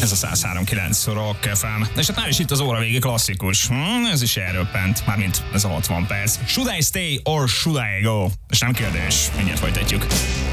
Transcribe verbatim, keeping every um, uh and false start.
Ez a száz három kilenc Rock ef em. És hát már is itt az óra végi klasszikus. Hmm, ez is elröppent. Mármint ez a hatvan perc. Should I stay or should I go? És nem kérdés. Mindjárt folytatjuk.